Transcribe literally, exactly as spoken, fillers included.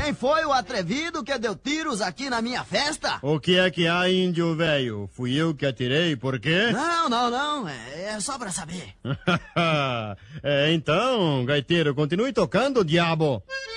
Quem foi o atrevido que deu tiros aqui na minha festa? O que é que há, índio velho? Fui eu que atirei, por quê? Não, não, não. É, é só pra saber. É, então, gaiteiro, continue tocando, diabo.